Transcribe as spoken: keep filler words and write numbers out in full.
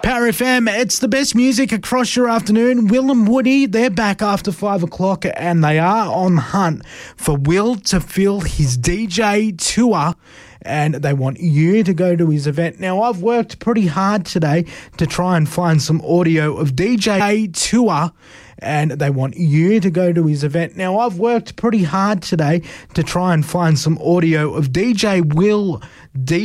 Power F M, it's the best music across your afternoon. Will and Woody, they're back after five o'clock and they are on hunt for Will to fill his D J tour and they want you to go to his event. Now, I've worked pretty hard today to try and find some audio of D J tour and they want you to go to his event. Now, I've worked pretty hard today to try and find some audio of D J Will, D